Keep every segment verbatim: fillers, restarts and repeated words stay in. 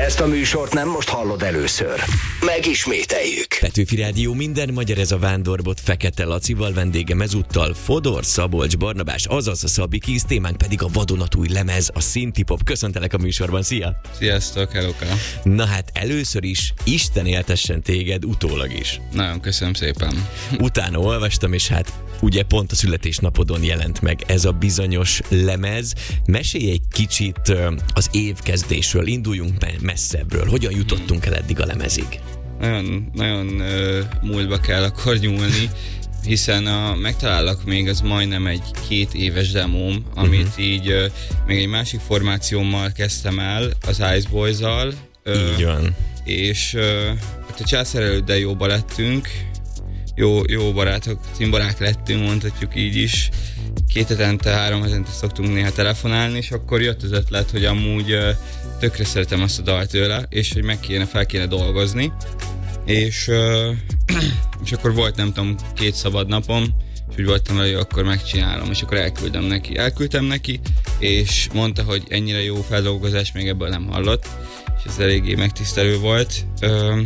Ezt a műsort nem most hallod először. Megismételjük. Petőfi Rádió, minden magyar, ez a Vándorbot Fekete Lacival, vendégem ezúttal Fodor Szabolcs Barnabás, azaz a Szabi Kiss, témánk pedig a vadonatúj lemez, a Szintipop. Köszöntelek a műsorban, szia! Sziasztok, helloka! Na hát először is Isten éltessen téged, utólag is. Nagyon köszönöm szépen. Utána olvastam, és hát ugye pont a születésnapodon jelent meg ez a bizonyos lemez. Mesélj egy kicsit az évkezdésről, induljunk messzebbről. Hogyan jutottunk el eddig a lemezig? Nagyon, nagyon ö, múltba kell akkor nyúlni, hiszen a Megtalállak még az majdnem egy két éves demóm, amit uh-huh. így ö, még egy másik formációmmal kezdtem el, az Ice Boys-zal. Ö, így van. És ö, hát a Császár előtt jóba lettünk, jó, jó barátok, cimborák lettünk, mondhatjuk így is. Két hetente, három hetente szoktunk néha telefonálni, és akkor jött az ötlet, hogy amúgy uh, tökre szeretem azt a dalt tőle, és hogy meg kéne, fel kéne dolgozni. És, uh, és akkor volt, nem tudom, két szabad napom, és úgy voltam vele, hogy akkor megcsinálom, és akkor elküldtem neki. Elküldtem neki, és mondta, hogy ennyire jó feldolgozás még ebből nem hallott, és ez eléggé megtisztelő volt. Uh,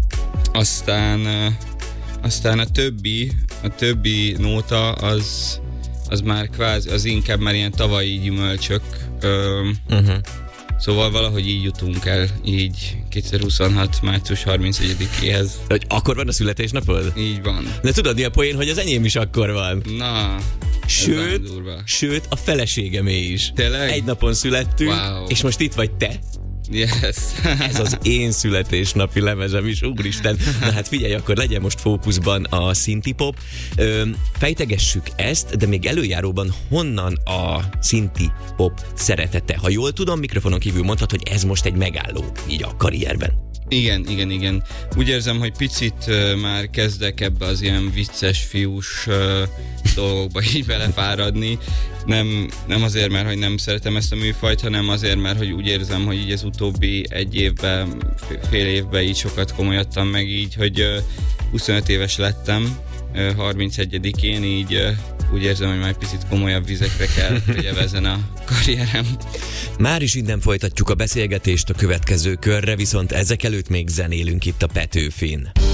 aztán, uh, aztán a többi, a többi nóta az az már kvázi, az inkább már ilyen tavalyi gyümölcsök. Öm, uh-huh. Szóval valahogy így jutunk el, így kétezer-huszonhat március harmincegyedikéhez. Hogy akkor van a születésnapod? Így van. De tudod mi a poén, hogy az enyém is akkor van. Na, Sőt, sőt a feleségemé is. Tényleg? Egy napon születtünk, wow. És most itt vagy te. Yes. Ez az én születésnapi lemezem is, úristen. Na hát figyelj, akkor legyen most fókuszban a Szintipop. Fejtegessük ezt, de még előjáróban honnan a Szintipop szeretete? Ha jól tudom, mikrofonon kívül mondhat, hogy ez most egy megálló így a karrierben. Igen, igen, igen. Úgy érzem, hogy picit uh, már kezdek ebbe az ilyen vicces fiús uh, dolgokba így belefáradni. Nem, nem azért, mert hogy nem szeretem ezt a műfajt, hanem azért, mert hogy úgy érzem, hogy így az utóbbi egy évben, fél évben így sokat komolyodtam meg így, hogy uh, huszonöt éves lettem, uh, harmincegyedikén, így uh, úgy érzem, hogy már egy picit komolyabb vizekre kell, hogy evezzen a karrierem. Már is innen folytatjuk a beszélgetést a következő körre, viszont ezek előtt még zenélünk itt a Petőfin.